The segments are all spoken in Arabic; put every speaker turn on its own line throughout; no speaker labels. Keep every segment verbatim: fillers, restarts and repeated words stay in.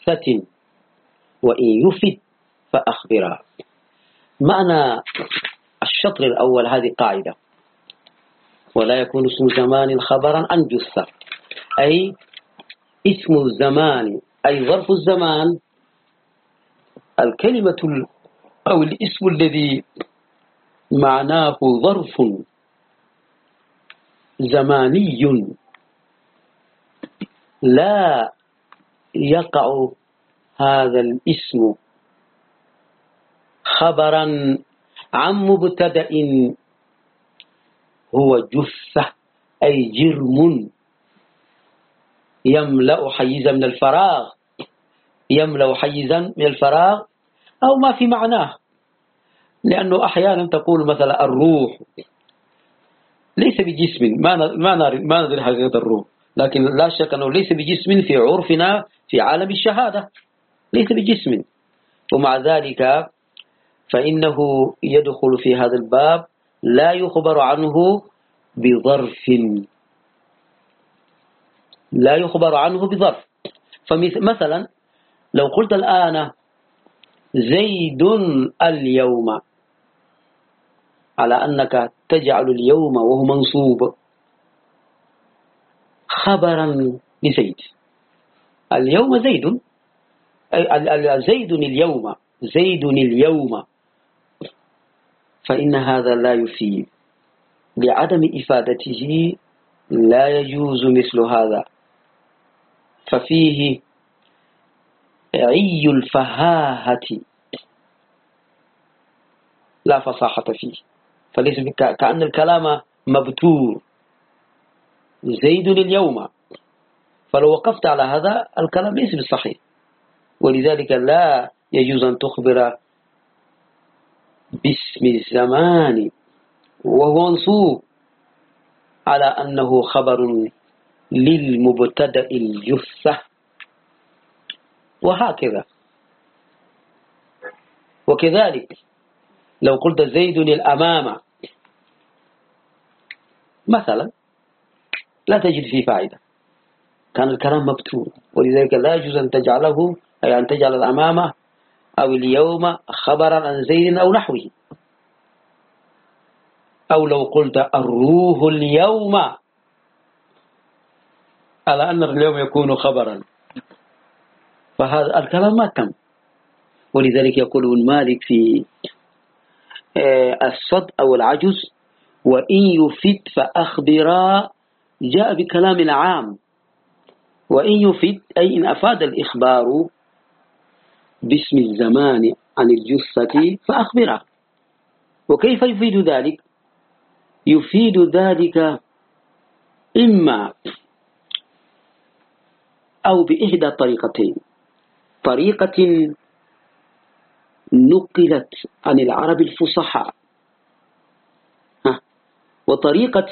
جثة وإن يفد فأخبرا. معنى الشطر الأول هذه قاعدة: ولا يكون اسم زمان خبرا عن جثة، أي اسم الزمان أي ظرف الزمان، الكلمة أو الاسم الذي معناه ظرف زماني لا يقع هذا الاسم خبرا عن مبتدأ هو جثة أي جرم يملأ حيزا من الفراغ، يملأ حيزا من الفراغ أو ما في معناه. لأنه أحيانا تقول مثلا الروح ليس بجسم، ما ما ندري حقيقة الروح، لكن لا شك أنه ليس بجسم في عرفنا في عالم الشهادة، ليس بجسم، ومع ذلك فإنه يدخل في هذا الباب لا يخبر عنه بظرف، لا يخبر عنه بظرف. فمثلا لو قلت الآن زيد اليوم، على أنك تجعل اليوم وهو منصوب خبرا لزيد، اليوم زيد، زيد اليوم، زيد اليوم، فإن هذا لا يفيد، لعدم إفادته لا يجوز مثل هذا، ففيه عي الفهاهة لا فصاحة فيه، فليس كأن الكلام مبتور، زيد اليوم، فلو وقفت على هذا الكلام ليس بالصحيح، ولذلك لا يجوز أن تخبر باسم الزمان وهو منصوب على أنه خبر للمبتدأ الجثة، وهكذا. وكذلك لو قلت زيد الأمام مثلا لا تجد فيه فائدة، كان الكلام مبتور، ولذلك لا يجوز أن تجعله أي أن تجعل الأمام أو اليوم خبرا عن زيد أو نحوه. أو لو قلت الروح اليوم على أن اليوم يكون خبرا، فهذا الكلام ما تم. ولذلك يقول ابن مالك في الصد أو العجز: وإن يفد فأخبرا، جاء بكلام عام، وإن يفد أي إن أفاد الإخبار باسم الزمان عن الجثة فأخبرا. وكيف يفيد ذلك؟ يفيد ذلك إما أو بإحدى طريقتين: طريقة نقلت عن العرب الفصحاء، وطريقة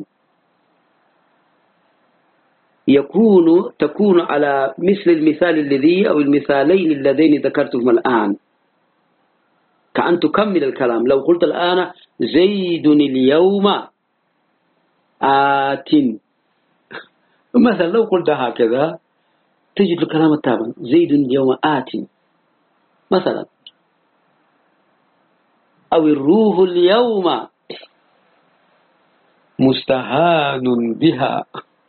يكون تكون على مثل المثال الذي أو المثالين اللذين ذكرتهما الآن، كأن تكمل الكلام. لو قلت الآن زيد اليوم آت مثلا، لو قلت هكذا تجد الكلام التام: زيد اليوم آت مثلا. أو الروح اليوم مستهان بها،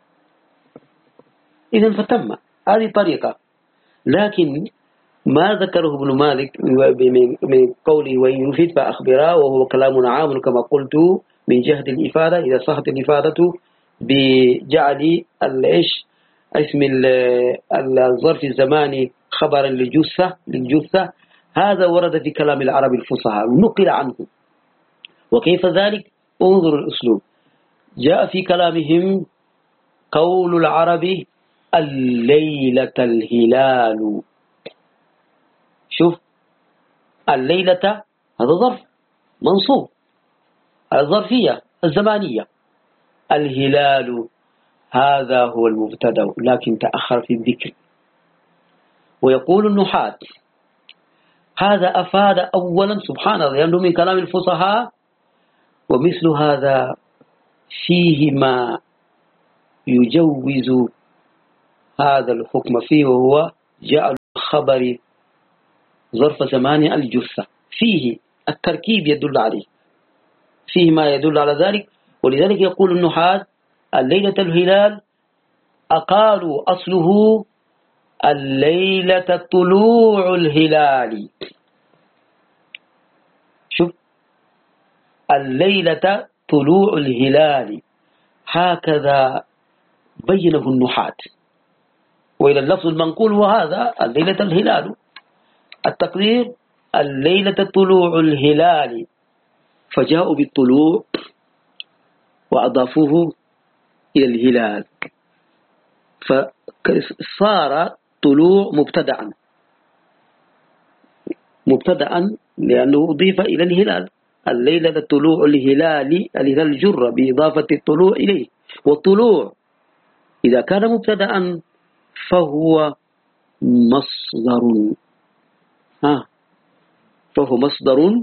إذن فتم، هذه طريقة. لكن ما ذكره ابن مالك من قوله وإن يفيد فأخبرا، وهو كلام عام كما قلت من جهة الإفادة، إذا صحت الإفادة بجعل الإيش اسم الظرف الزماني خبرا للجثة للجثة هذا ورد في كلام العرب الفصحاء، نقل عنه. وكيف ذلك؟ انظر الأسلوب، جاء في كلامهم قول العرب الليلة الهلال. شوف، الليلة هذا ظرف منصوب، الظرفية الزمانية، الهلال هذا هو المبتدأ لكن تأخر في الذكر. ويقول النحاة هذا أفاد أولا سبحان الله لأنه من كلام الفصحاء، ومثل هذا فيه ما يجوز هذا الحكم فيه، وهو جعل الخبر ظرف زمان الجثة فيه التركيب يدل عليه، فيه ما يدل على ذلك. ولذلك يقول النحاة الليلة الهلال أقالوا أصله الليلة طلوع الهلال. شوف، الليلة طلوع الهلال هكذا بينه النحاة. وإلى اللفظ المنقول وهذا الليلة الهلال، التقدير الليلة طلوع الهلال، فجاءوا بالطلوع وأضافوه إلى الهلال، فصار طلوع مبتدعا مبتدعا لأنه أضيف إلى الهلال. الليلة طلوع الهلال، الهلال جر بإضافة الطلوع إليه، والطلوع إذا كان مبتدعا فهو مصدر ها فهو مصدر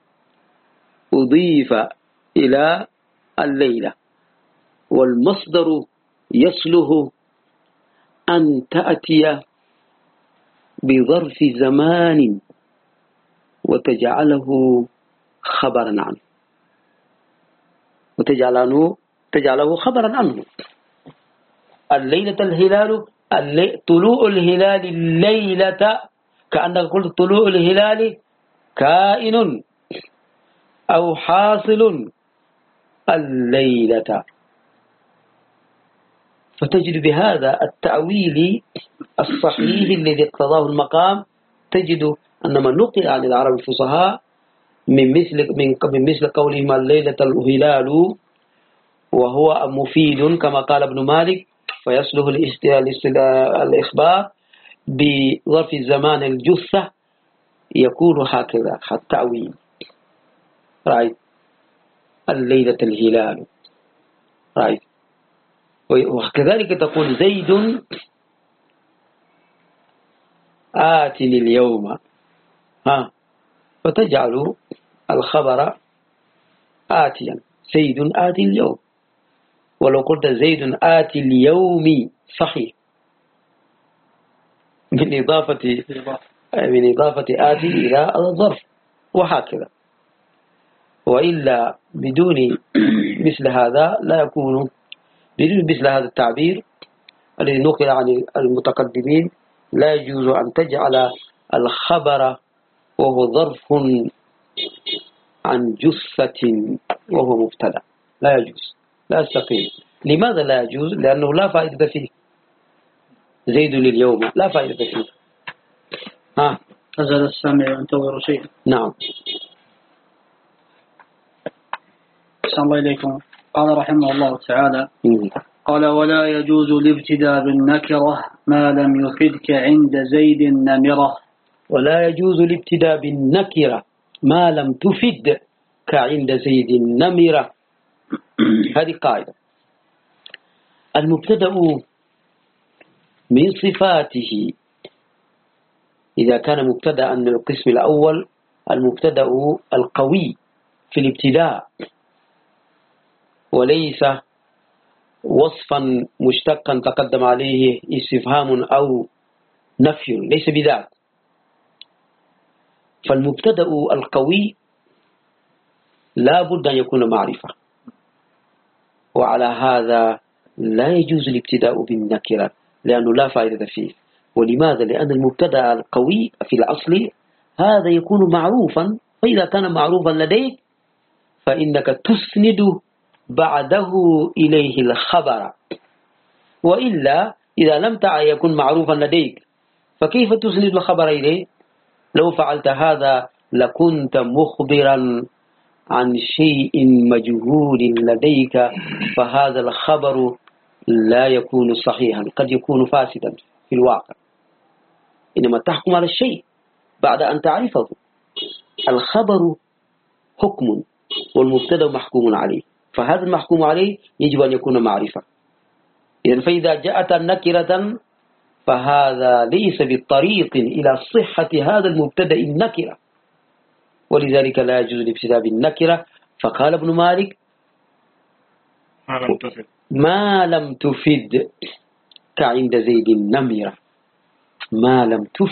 أضيف إلى الليلة، والمصدر يصله أن تأتي بظرف زمان وتجعله خبرا عنه وتجعله تجعله خبرا عنه. الليلة الهلال، اللي... طلوع الهلال الليلة، كأنك قلت طلوع الهلال كائن أو حاصل الليلة. فتجد بهذا التأويل الصحيح الذي اقتضاه المقام، تجد أن من نقل عن العرب الفصحاء من مثل من من مثل قولهم الليلة الهلال وهو مفيد كما قال ابن مالك، فيصله الإخبار بظرف الزمان الجثة، يكون هكذا التأويل. رأيت الليلة الهلال، رأيت. وكذلك تقول زيد آتني اليوم، ها فتجعل الخبر آتيا، زيد آتي اليوم. ولو قلت زيد آتي اليوم صحيح، من إضافة من إضافة آتي إلى الظرف، وهكذا. وإلا بدون مثل هذا لا يكون، بدون مثل هذا التعبير الذي نقل عن المتقدمين لا يجوز أن تجعل الخبر وهو ظرف عن جثة وهو مبتدأ، لا يجوز، لا يستقيم. لماذا لا يجوز؟ لأنه لا فائدة فيه. زيد لليوم لا فائدة فيه. ها
أزل السامع ينتظر شيئا.
نعم.
أحسن الله إليكم. قال رحمه الله تعالى:
مم.
قال ولا يجوز الابتداء بالنكرة ما لم يفدك عند زيد نمرة.
ولا يجوز الابتداء بالنكرة ما لم تفد كعند زيد نمرة. هذه قاعدة. المبتدأ من صفاته إذا كان مبتدأ من القسم الأول، المبتدأ القوي في الابتداء وليس وصفا مشتقا تقدم عليه استفهام أو نفي، ليس بذاك. فالمبتدأ القوي لا بد أن يكون معرفة، وعلى هذا لا يجوز الابتداء بالنكرة لأنه لا فائدة فيه. ولماذا؟ لأن المبتدأ القوي في الأصل هذا يكون معروفا، فإذا كان معروفا لديك فإنك تسند بعده إليه الخبر، وإلا إذا لم تعي يكون معروفا لديك فكيف تسند الخبر إليه؟ لو فعلت هذا لكنت مخبرا عن شيء مجهول لديك، فهذا الخبر لا يكون صحيحا، قد يكون فاسدا في الواقع. إنما تحكم على الشيء بعد أن تعرفه. الخبر حكم والمبتدأ محكوم عليه، فهذا المحكوم عليه يجب أن يكون معرفة. إذن فإذا جاءت النكرة فهذا ليس بالطريق إلى صحة هذا المبتدأ النكرة، ولذلك لا يجوز الابتداء بالنكرة. فقال ابن مالك
ما لم تفد
ما لم تفد كعند زيد النمرة، ما لم تفد